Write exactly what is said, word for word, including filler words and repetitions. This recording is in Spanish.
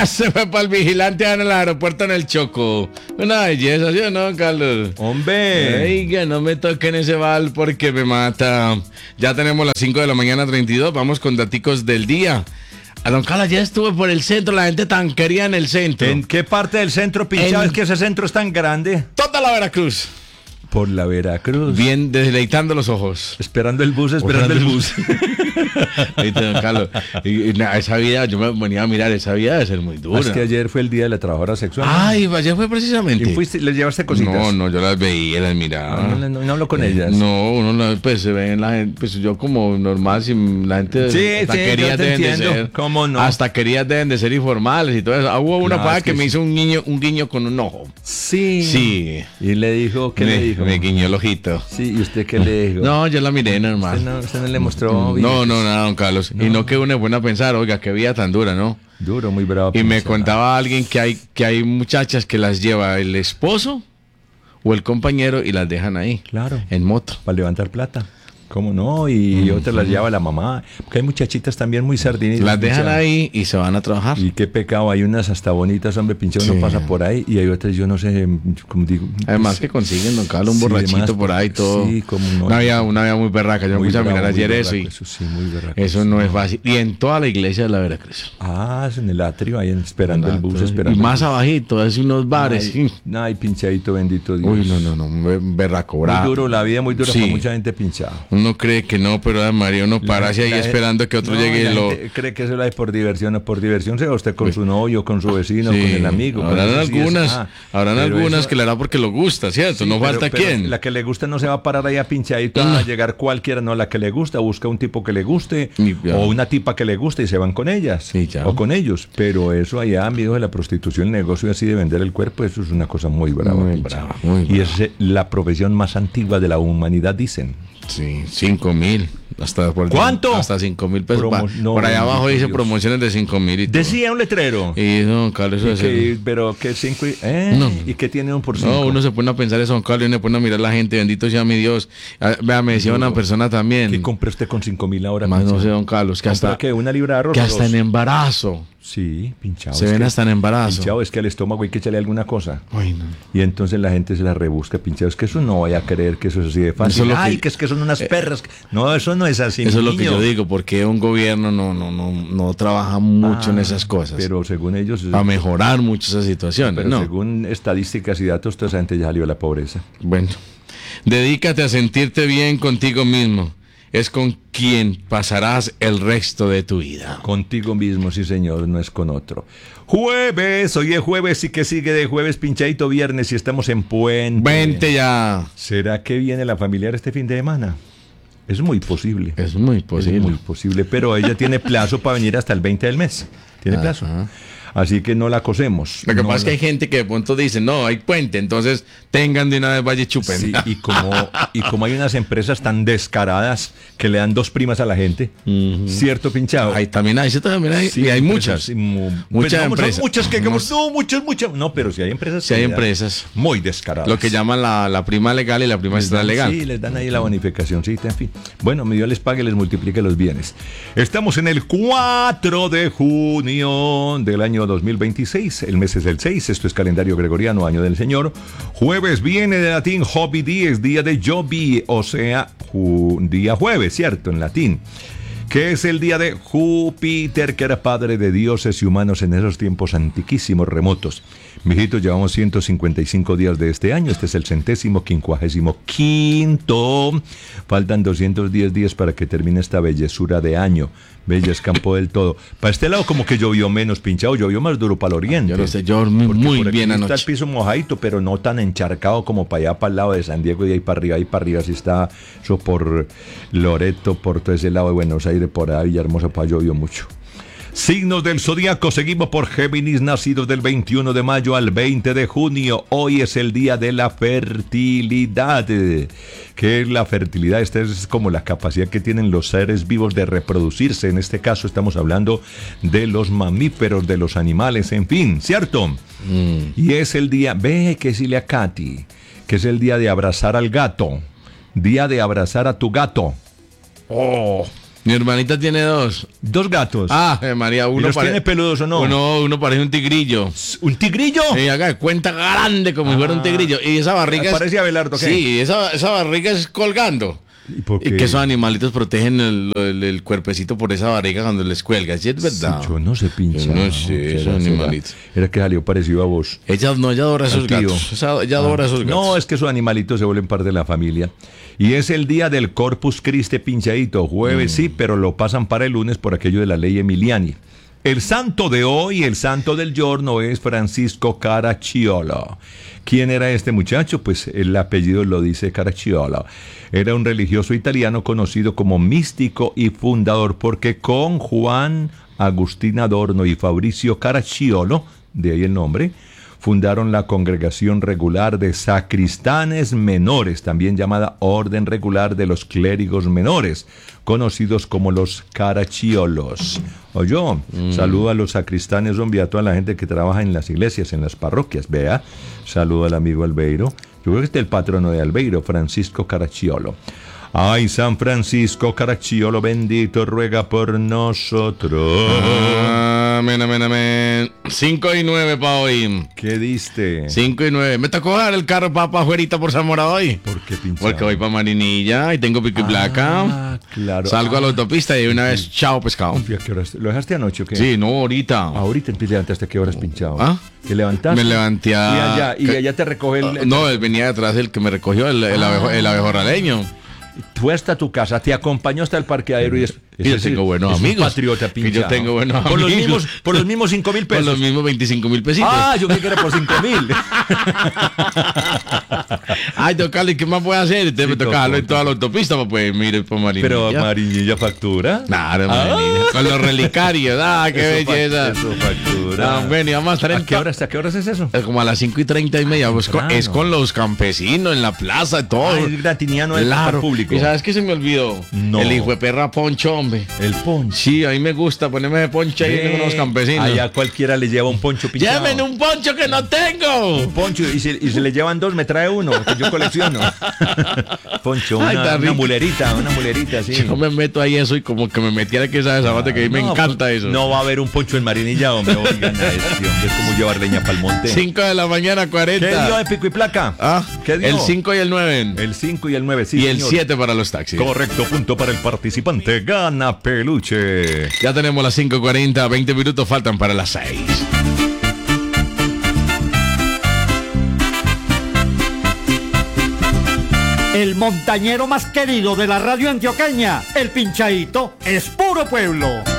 Se fue para el vigilante en el aeropuerto en el Chocó. Una belleza, ¿sí o no, Carlos? Hombre. Oiga, no me toquen ese bal porque me mata. Ya tenemos las cinco de la mañana, treinta y dos. Vamos con daticos del día. A don Carlos, ya estuve por el centro, la gente tan querida en el centro. ¿En qué parte del centro, pinchado? En... Es que ese centro es tan grande. Toda la Veracruz. Por la Veracruz. Bien, deleitando los ojos. Esperando el bus, esperando el bus. Oíste, don Carlos, y, y, na, esa vida, yo me venía a mirar, esa vida debe ser muy dura. Es que ayer fue el día de la trabajadora sexual. Ay, ayer fue precisamente. ¿Y fuiste, les llevaste cositas? No, no, yo las veía, las miraba. No, no, no, no hablo con eh, ellas. No, uno pues se ven la gente, pues yo como normal, si la gente sí, hasta sí, querías deben entiendo. de ser. ¿Cómo no? Hasta querías deben de ser informales y todo eso. Ah, hubo una no, paga es que, que me sí. hizo un guiño, un guiño con un ojo. Sí. Sí. Y le dijo, ¿qué me, le dijo? Me guiñó el ojito. Sí, ¿y usted qué le dijo? No, yo la miré normal. ¿Usted no, usted no le mostró? No, bien? no, no, nada, don Carlos. No. Y no que uno es bueno a pensar, oiga, qué vida tan dura, ¿no? Duro, muy bravo. Y me contaba alguien que hay, que hay muchachas que las lleva el esposo o el compañero y las dejan ahí. Claro. En moto. Para levantar plata. ¿Cómo no? Y mm, otras las lleva la mamá. Porque hay muchachitas también muy sardinitas. Las dejan pinchado. Ahí y se van a trabajar. Y qué pecado. Hay unas hasta bonitas, hombre, pinchado, sí. Uno pasa por ahí. Y hay otras, yo no sé, como digo. Además pues, que consiguen, don Carlos, un sí, borrachito además, por ahí todo. Sí, como no. Una vida, una vida muy berraca. Yo me puse a mirar ayer berraco, eso y. Eso sí, muy berraco. Eso no es fácil. Y en toda la iglesia de la Veracruz. Ah, es en el atrio, ahí esperando el, el bus, esperando. Y más abajito, hace unos bares. Ay, sí. Ay, pinchadito, bendito Dios. Uy, no, no, no, berraco, bravo. Muy duro, la vida muy dura sí. Para mucha gente pinchada. Uno cree que no, pero a María uno para ahí gente, esperando que otro no, llegue y lo... cree que eso lo hay por diversión o por diversión, sea usted con pues, su novio, con su vecino, sí, con el amigo. Habrán con algunas, sí es, ah, habrán algunas eso, que le hará porque lo gusta, ¿cierto? Sí, no pero, falta pero quién. La que le gusta no se va a parar ahí a pinchadito ah. a llegar cualquiera, no, la que le gusta, busca un tipo que le guste o una tipa que le guste y se van con ellas sí, o con ellos. Pero eso allá, amigos de la prostitución, el negocio así de vender el cuerpo, eso es una cosa muy brava. Muy brava, muy brava. Y es la profesión más antigua de la humanidad, dicen. Sí, cinco mil. Hasta por ¿Cuánto? Hasta cinco mil pesos. Promo no, por allá no, abajo dice Dios. Promociones de cinco mil y todo. Decía un letrero. Y no, Carlos, eso es pero que cinco y, eh, no. ¿y qué tiene un por cinco? No, uno se pone a pensar eso, don Carlos, y uno se pone a mirar a la gente, bendito sea mi Dios. Vea, me decía no, una persona también. ¿Qué compra usted con cinco mil ahora? Más no sé, don Carlos, que hasta que una libra de arroz. Que hasta en embarazo. Sí, pinchado. Se ven que, hasta en embarazo. Pinchado, es que al estómago hay que echarle alguna cosa. Ay, no. Y entonces la gente se la rebusca, pinchado. Es que eso no vaya a creer que eso es así de fácil. Es Ay, que, que es que son unas eh, perras. No, eso no es así. Eso niño. Es lo que yo digo, porque un gobierno no, no, no, no trabaja mucho ah, en esas cosas. Pero según ellos... Para mejorar mucho esa situación. Pero no. según estadísticas y datos, toda esa gente ya salió a la pobreza. Bueno, dedícate a sentirte bien contigo mismo. Es con quien pasarás el resto de tu vida. Contigo mismo, sí señor, no es con otro. Jueves, hoy es jueves y que sigue de jueves, pinchadito viernes y estamos en puente. Vente ya. ¿Será que viene la familiar este fin de semana? Es muy posible. Es muy posible. Es muy posible, pero ella tiene plazo para venir hasta el veinte del mes. Tiene Ajá. plazo. Así que no la acosemos. Lo que no pasa es la... que hay gente que de pronto dice, no, hay puente, entonces tengan de una vez vaya y chupen. Sí, y como, y como hay unas empresas tan descaradas que le dan dos primas a la gente, uh-huh. ¿Cierto, pinchado? Hay, también hay, también hay, sí, y hay muchas. Sí, mu, muchas no, empresas. Son muchas que digamos, no, muchas, muchas. No, pero si hay empresas. Si hay empresas. Muy descaradas. Lo que llaman la, la prima legal y la prima extralegal. Sí, les dan ahí la bonificación, sí, en fin. Bueno, mi Dios les pague y les multiplique los bienes. Estamos en el cuatro de junio del año dos mil veintiséis. El mes es el seis, esto es calendario gregoriano, año del Señor. Jueves viene de latín Jovi dies, día de Jovi, o sea, ju, día jueves, ¿cierto? En latín. Que es el día de Júpiter, que era padre de dioses y humanos en esos tiempos antiquísimos, remotos. Mijitos, llevamos ciento cincuenta y cinco días de este año, este es el centésimo, quincuagésimo quinto. Faltan doscientos diez días para que termine esta bellezura de año. Bella escampó del todo. Para este lado como que llovió menos, pinchado, llovió más duro para el oriente. Yo lo sé, yo dormí muy bien anoche. Está el piso mojadito, pero no tan encharcado como para allá, para el lado de San Diego y ahí para arriba, ahí para arriba, si está eso por Loreto, por todo ese lado de Buenos Aires, por ahí, Villahermosa, para llovió mucho. Signos del zodiaco, seguimos por Géminis, nacidos del veintiuno de mayo al veinte de junio. Hoy es el día de la fertilidad. ¿Qué es la fertilidad? Esta es como la capacidad que tienen los seres vivos de reproducirse. En este caso estamos hablando de los mamíferos, de los animales, en fin, ¿cierto? Mm. Y es el día, ve que decirle a Katy, que es el día de abrazar al gato. Día de abrazar a tu gato. Oh. Mi hermanita tiene dos. Dos gatos. Ah, eh, María, uno ¿Y los pare- tiene peludos o no? Uno, uno parece un tigrillo. ¿Un tigrillo? Y haga de cuenta grande como si fuera un tigrillo. Y esa barriga es... Parece Abelardo, ¿qué? Sí, esa, esa barriga es colgando. ¿Y por Y qué? que esos animalitos protegen el, el- el cuerpecito por esa barriga cuando les cuelga. ¿Sí es verdad? Yo no sé pincha. Yo no sé, esos animalitos. Era que salió parecido a vos. Ella no, ella adora esos Al tío. gatos. Esa- ella adora esos gatos. No, es que esos animalitos se vuelven parte de la familia. Y es el día del Corpus Christi pinchadito. Jueves sí, pero lo pasan para el lunes por aquello de la ley Emiliani. El santo de hoy, el santo del giorno es Francisco Caracciolo. ¿Quién era este muchacho? Pues el apellido lo dice Caracciolo. Era un religioso italiano conocido como místico y fundador, porque con Juan Agustín Adorno y Fabricio Caracciolo, de ahí el nombre, fundaron la Congregación Regular de Sacristanes Menores, también llamada Orden Regular de los Clérigos Menores, conocidos como los Caracciolos. Oyó, mm. saludo a los sacristanes, hombre, a toda la gente que trabaja en las iglesias, en las parroquias, vea, saludo al amigo Albeiro. Yo creo que este es el patrono de Albeiro, Francisco Caracciolo. Ay, San Francisco Caracciolo bendito, ruega por nosotros. Amén, amén, amén. Cinco y nueve para hoy. ¿Qué diste? Cinco y nueve. Me tocó dejar el carro para pa afuerita por Zamora hoy. ¿Por qué pinchado? Porque voy para Marinilla y tengo pico y placa. Ah, claro. Salgo ah. a la autopista y de una vez, chao pescado. ¿A qué horas? ¿Lo dejaste anoche o qué? Sí, no, ahorita. Ahorita te levantaste, ¿a qué horas pinchado? ¿Ah? ¿Te levantaste? Me levanté a... Y allá, y allá te recoge el... No, él venía detrás el que me recogió, el, el, abejo- el abejorraleño. Fue hasta tu casa, te acompañó hasta el parqueadero y es... Y yo tengo buenos es un amigos. patriota Que pinchado. yo tengo buenos por los amigos. mismos Por los mismos cinco mil pesos. Por los mismos veinticinco mil pesitos. Ah, yo creí que era por cinco mil. Ay, don Carlos, ¿qué más puede hacer? Entonces Sí, me toca toco, dejarlo en toda la autopista para poder ir por Marinilla. Pero Marinilla factura. Claro, Ah. Marinilla. Con los relicarios. Ah, qué Eso fa- belleza. Eso factura. Ah, bueno, y vamos a estar en... ¿A qué horas, ¿A qué horas es eso? Es como a las cinco y treinta y media. Pues con- es con los campesinos en la plaza y todo. Ah, es gratiniano del Claro. público. ¿Y sabes qué se me olvidó? No. El hijo de perra poncho, hombre. El poncho. Sí, a mí me gusta ponerme de poncho ahí en unos campesinos. Allá cualquiera le lleva un poncho pinchado. ¡Llévenme un poncho que no tengo! Un poncho, y si, y si le llevan dos, me trae uno, que yo colecciono. Poncho, Ay, una, está una rico. mulerita, una mulerita, así. Yo me meto ahí eso y como que me metiera que esa sabate que a mí me No, encanta pues, eso. No va a haber un poncho en Marinilla, hombre, oigan a este, hombre, es como llevar leña para el monte. cinco de la mañana, ¿Qué cuarenta. dio de pico y placa? Ah, ¿Qué dio? el cinco y el nueve. El cinco y el nueve, sí, y el señor. siete para los taxis. Correcto, punto para el participante. Gana peluche. Ya tenemos las cinco cuarenta, veinte minutos faltan para las seis. El montañero más querido de la radio antioqueña, el Pinchadito, es puro pueblo.